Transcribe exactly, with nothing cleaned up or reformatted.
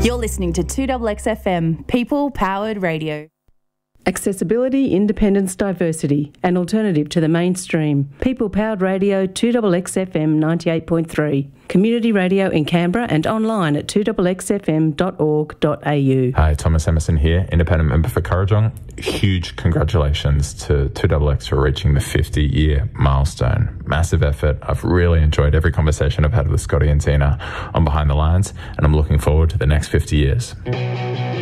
You're listening to two X X F M, people-powered radio. Accessibility, independence, diversity, an alternative to the mainstream. People-powered radio, two X X F M ninety-eight point three. Community radio in Canberra and online at two x x f m dot org dot a u. Hi, Thomas Emerson here, independent member for Kurrajong. Huge congratulations to two X X for reaching the fifty-year milestone. Massive effort. I've really enjoyed every conversation I've had with Scotty and Tina on Behind the Lines, and I'm looking forward to the next fifty years.